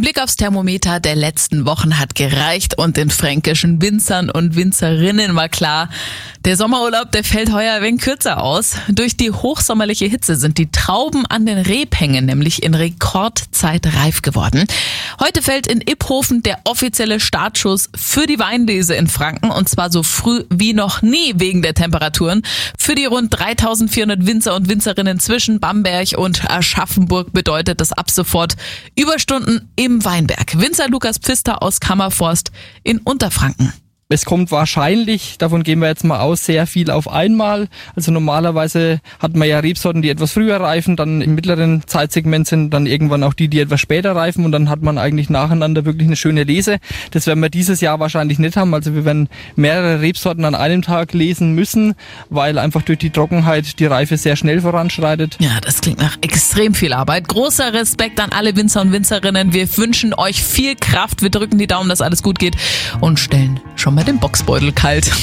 Ein Blick aufs Thermometer der letzten Wochen hat gereicht und den fränkischen Winzern und Winzerinnen war klar, der Sommerurlaub, der fällt heuer ein wenig kürzer aus. Durch die hochsommerliche Hitze sind die Trauben an den Rebhängen nämlich in Rekordzeit reif geworden. Heute fällt in Iphofen der offizielle Startschuss für die Weinlese in Franken und zwar so früh wie noch nie wegen der Temperaturen. Für die rund 3400 Winzer und Winzerinnen zwischen Bamberg und Aschaffenburg bedeutet das ab sofort Überstunden im Weinberg. Winzer Lukas Pfister aus Kammerforst in Unterfranken. Es kommt wahrscheinlich, davon gehen wir jetzt mal aus, sehr viel auf einmal. Also normalerweise hat man ja Rebsorten, die etwas früher reifen, dann im mittleren Zeitsegment sind dann irgendwann auch die etwas später reifen und dann hat man eigentlich nacheinander wirklich eine schöne Lese. Das werden wir dieses Jahr wahrscheinlich nicht haben. Also wir werden mehrere Rebsorten an einem Tag lesen müssen, weil einfach durch die Trockenheit die Reife sehr schnell voranschreitet. Ja, das klingt nach extrem viel Arbeit. Großer Respekt an alle Winzer und Winzerinnen. Wir wünschen euch viel Kraft. Wir drücken die Daumen, dass alles gut geht und stellen schon mal den Boxbeutel kalt.